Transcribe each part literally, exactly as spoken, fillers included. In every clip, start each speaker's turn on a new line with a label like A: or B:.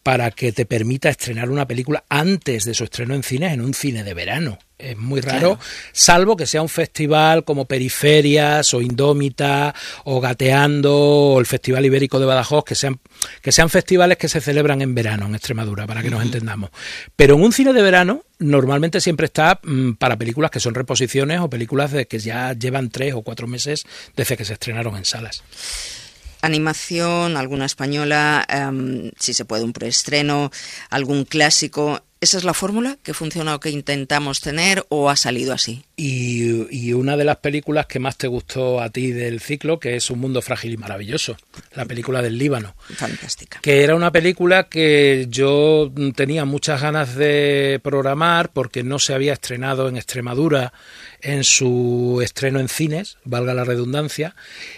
A: para que te permita estrenar una película antes de su estreno en cines en un cine de verano. Es muy raro, claro, salvo que sea un festival como Periferias o Indómita o Gateando o el Festival Ibérico de Badajoz, que sean, que sean festivales que se celebran en verano en Extremadura, para que uh-huh. nos entendamos. Pero en un cine de verano normalmente siempre está mmm, para películas que son reposiciones o películas de que ya llevan tres o cuatro meses desde que se estrenaron en salas.
B: Animación, alguna española, um, si se puede un preestreno, algún clásico. ¿Esa es la fórmula que funciona o que intentamos tener o ha salido así?
A: Y, y una de las películas que más te gustó a ti del ciclo, que es Un mundo frágil y maravilloso, la película del Líbano.
B: Fantástica.
A: Que era una película que yo tenía muchas ganas de programar porque no se había estrenado en Extremadura en su estreno en cines, valga la redundancia,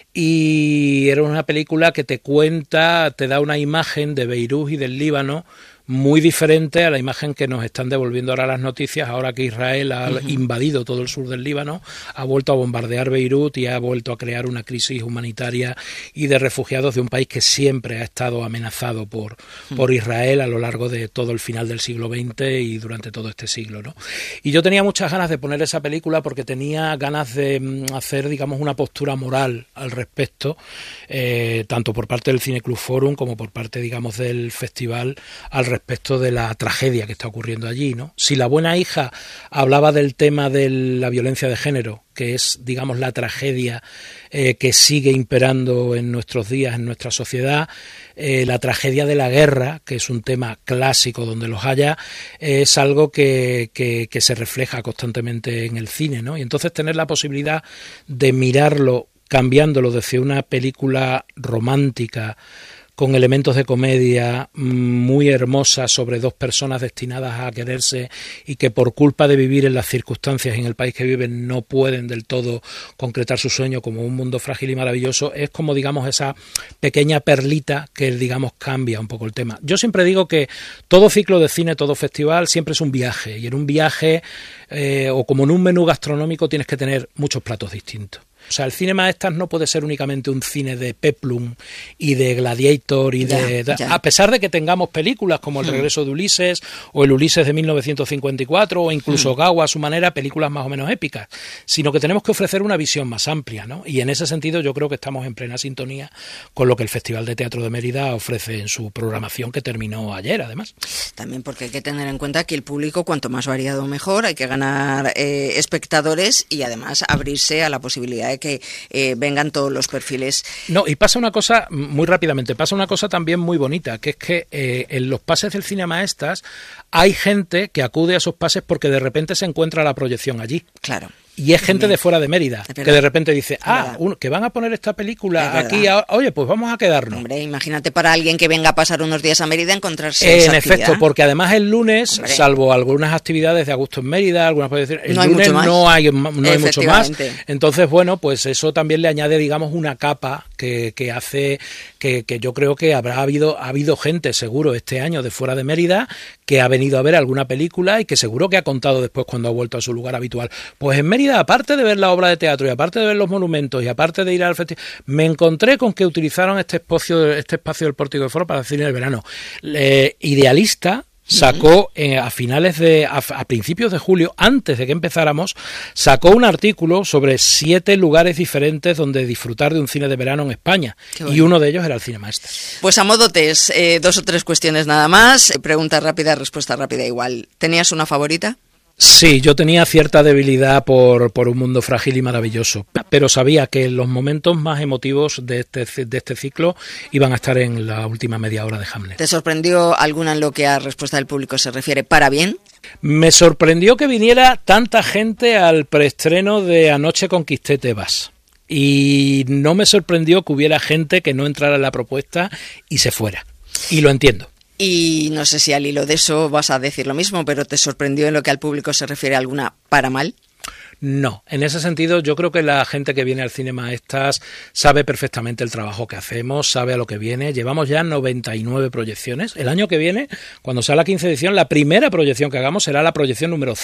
A: y era una película que te cuenta, te da una imagen de Beirut y del Líbano muy diferente a la imagen que nos están devolviendo ahora las noticias, ahora que Israel ha uh-huh. invadido todo el sur del Líbano, ha vuelto a bombardear Beirut y ha vuelto a crear una crisis humanitaria y de refugiados de un país que siempre ha estado amenazado por, uh-huh. por Israel a lo largo de todo el final del siglo veinte y durante todo este siglo, ¿no? Y yo tenía muchas ganas de poner esa película porque tenía ganas de hacer, digamos, una postura moral al respecto, eh, tanto por parte del Cine Club Forum como por parte, digamos, del festival al respecto respecto de la tragedia que está ocurriendo allí, ¿no? Si La buena hija hablaba del tema de la violencia de género, que es, digamos, la tragedia eh, que sigue imperando en nuestros días, en nuestra sociedad, eh, la tragedia de la guerra, que es un tema clásico donde los haya, eh, es algo que, que, que se refleja constantemente en el cine, ¿no? Y entonces tener la posibilidad de mirarlo, cambiándolo desde una película romántica, con elementos de comedia muy hermosas sobre dos personas destinadas a quererse y que por culpa de vivir en las circunstancias en el país que viven no pueden del todo concretar su sueño, como Un mundo frágil y maravilloso, es como, digamos, esa pequeña perlita que, digamos, cambia un poco el tema. Yo siempre digo que todo ciclo de cine, todo festival siempre es un viaje, y en un viaje eh, o como en un menú gastronómico tienes que tener muchos platos distintos. O sea, el cine Maestas no puede ser únicamente un cine de Peplum y de Gladiator y de, ya, ya. a pesar de que tengamos películas como El regreso de Ulises o El Ulises de mil novecientos cincuenta y cuatro o incluso hmm. Gawa a su manera, películas más o menos épicas, sino que tenemos que ofrecer una visión más amplia, ¿no? Y en ese sentido yo creo que estamos en plena sintonía con lo que el Festival de Teatro de Mérida ofrece en su programación, que terminó ayer, además.
B: También porque hay que tener en cuenta que el público, cuanto más variado mejor, hay que ganar eh, espectadores y además abrirse a la posibilidad de que eh, vengan todos los perfiles.
A: No, y pasa una cosa, muy rápidamente, pasa una cosa también muy bonita, que es que eh, en los pases del Cine Maestas hay gente que acude a esos pases porque de repente se encuentra la proyección allí.
B: Claro.
A: Y es gente de fuera de Mérida, que de repente dice, ah, un, que van a poner esta película aquí, a, oye, pues vamos a quedarnos.
B: Hombre, imagínate para alguien que venga a pasar unos días a Mérida encontrarse
A: eh,
B: esa
A: En
B: actividad.
A: efecto, porque además el lunes, Hombre. salvo algunas actividades de Agosto en Mérida, algunas puede decir, el no lunes no hay, no hay mucho más. Entonces, bueno, pues eso también le añade, digamos, una capa que, que hace que, que yo creo que habrá habido, ha habido gente, seguro, este año de fuera de Mérida, que ha venido a ver alguna película y que seguro que ha contado después cuando ha vuelto a su lugar habitual. Pues en Mérida, aparte de ver la obra de teatro y aparte de ver los monumentos y aparte de ir al festival, me encontré con que utilizaron este espacio, este espacio del Pórtico de Foro para el cine del verano. Eh, Idealista sacó eh, a finales de, a, a principios de julio, antes de que empezáramos, sacó un artículo sobre siete lugares diferentes donde disfrutar de un cine de verano en España. Bueno. Y uno de ellos era el Cine Maestas.
B: Pues a modo test, eh, dos o tres cuestiones nada más, pregunta rápida, respuesta rápida igual. ¿Tenías una favorita?
A: Sí, yo tenía cierta debilidad por, por Un mundo frágil y maravilloso, pero sabía que los momentos más emotivos de este, de este ciclo iban a estar en la última media hora de Hamlet.
B: ¿Te sorprendió alguna en lo que a respuesta del público se refiere para bien?
A: Me sorprendió que viniera tanta gente al preestreno de Anoche conquisté Tebas. Y no me sorprendió que hubiera gente que no entrara en la propuesta y se fuera. Y lo entiendo.
B: Y no sé si al hilo de eso vas a decir lo mismo, pero ¿te sorprendió en lo que al público se refiere alguna para mal?
A: No, en ese sentido yo creo que la gente que viene al Cine Maestas sabe perfectamente el trabajo que hacemos, sabe a lo que viene. Llevamos ya noventa y nueve proyecciones. El año que viene, cuando sea la quince edición, la primera proyección que hagamos será la proyección número cien.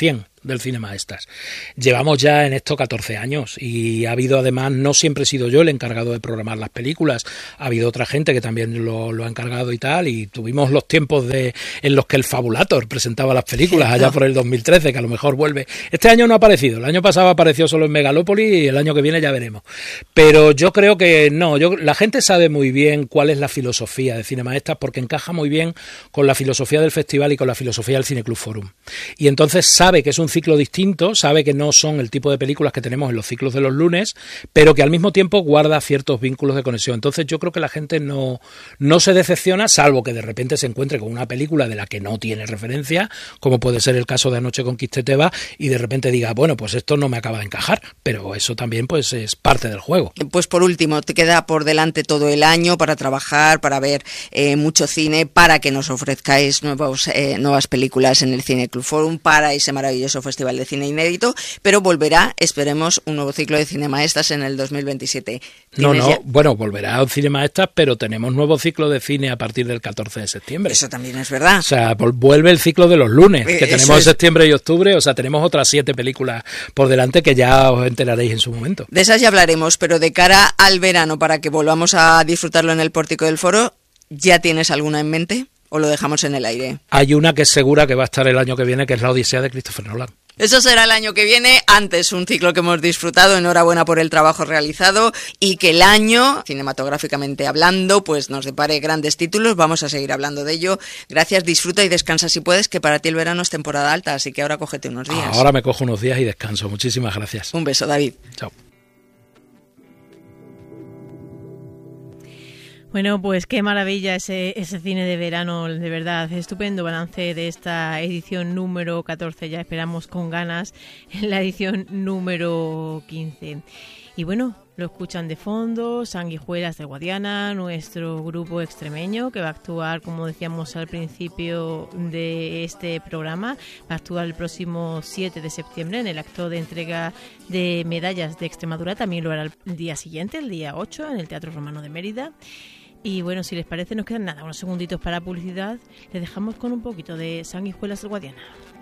A: del Cinemaestas. Llevamos ya en esto catorce años y ha habido además, no siempre he sido yo el encargado de programar las películas, ha habido otra gente que también lo, lo ha encargado y tal, y tuvimos los tiempos de en los que el Fabulator presentaba las películas allá por el dos mil trece, que a lo mejor vuelve. Este año no ha aparecido, el año pasado apareció solo en Megalópolis y el año que viene ya veremos. Pero yo creo que no, yo la gente sabe muy bien cuál es la filosofía de Cinemaestas porque encaja muy bien con la filosofía del festival y con la filosofía del Cineclub Forum. Y entonces sabe que es un ciclo distinto, sabe que no son el tipo de películas que tenemos en los ciclos de los lunes, pero que al mismo tiempo guarda ciertos vínculos de conexión. Entonces yo creo que la gente no, no se decepciona, salvo que de repente se encuentre con una película de la que no tiene referencia, como puede ser el caso de Anoche conquisté Tebas, y de repente diga, bueno, pues esto no me acaba de encajar, pero eso también pues es parte del juego.
B: Pues por último, te queda por delante todo el año para trabajar, para ver eh, mucho cine, para que nos ofrezcáis nuevos, eh, nuevas películas en el Cineclub Forum, para ese maravilloso festival de cine inédito, pero volverá, esperemos, un nuevo ciclo de Cinemaestas en el dos mil veintisiete.
A: No, no,
B: ya...
A: bueno, volverá un Cinemaestas, pero tenemos nuevo ciclo de cine a partir del catorce de septiembre.
B: Eso también es verdad.
A: O sea, vuelve el ciclo de los lunes, que
B: Eso
A: tenemos
B: es...
A: septiembre y octubre, o sea, tenemos otras siete películas por delante que ya os enteraréis en su momento.
B: De esas ya hablaremos, pero de cara al verano, para que volvamos a disfrutarlo en el Pórtico del Foro, ¿ya tienes alguna en mente o lo dejamos en el aire?
A: Hay una que es segura que va a estar el año que viene, que es La Odisea de Christopher Nolan.
B: Eso será el año que viene, antes un ciclo que hemos disfrutado, enhorabuena por el trabajo realizado y que el año, cinematográficamente hablando, pues nos depare grandes títulos, vamos a seguir hablando de ello. Gracias, disfruta y descansa si puedes, que para ti el verano es temporada alta, así que ahora cógete unos días.
A: Ahora me cojo unos días y descanso, muchísimas gracias.
B: Un beso, David.
A: Chao.
C: Bueno, pues qué maravilla ese, ese cine de verano, de verdad, estupendo balance de esta edición número catorce, ya esperamos con ganas en la edición número quince. Y bueno, lo escuchan de fondo, Sanguijuelas del Guadiana, nuestro grupo extremeño que va a actuar, como decíamos al principio de este programa, va a actuar el próximo siete de septiembre en el acto de entrega de medallas de Extremadura, también lo hará el día siguiente, el día ocho, en el Teatro Romano de Mérida. Y bueno, si les parece, nos quedan nada, unos segunditos para publicidad. Les dejamos con un poquito de Sanguijuelas del Guadiana.